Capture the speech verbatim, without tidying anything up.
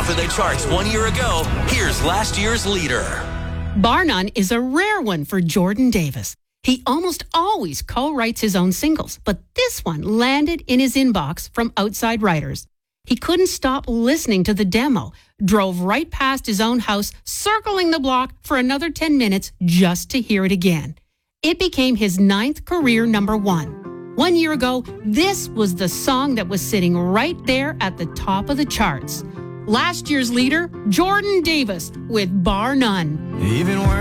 top of the charts one year ago, here's last year's leader. Bar None is a rare one for Jordan Davis. He almost always co-writes his own singles, but this one landed in his inbox from outside writers. He couldn't stop listening to the demo, drove right past his own house, circling the block for another ten minutes just to hear it again. It became his ninth career number one. One year ago, this was the song that was sitting right there at the top of the charts. Last year's leader, Jordan Davis, with Bar None. Even worse.